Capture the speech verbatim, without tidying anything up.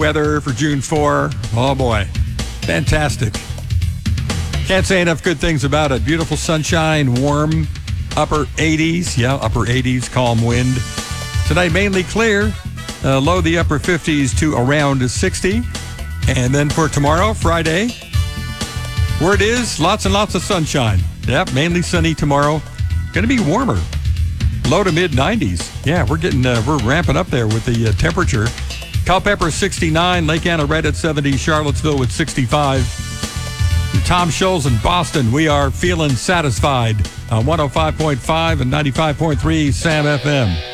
weather for June fourth. Oh, boy. Fantastic. Can't say enough good things about it. Beautiful sunshine, warm, upper eighties. Yeah, upper eighties, calm wind. Tonight, mainly clear. Uh, low the upper fifties to around sixty. And then for tomorrow, Friday, word is lots and lots of sunshine. Yep, mainly sunny tomorrow. Going to be warmer. Low to mid nineties. Yeah, we're getting, uh, we're ramping up there with the uh, temperature. Culpeper sixty-nine, Lake Anna right at seventy, Charlottesville with sixty-five. And Tom Scholes in Boston, we are feeling satisfied on one oh five point five and ninety-five point three Sam F M.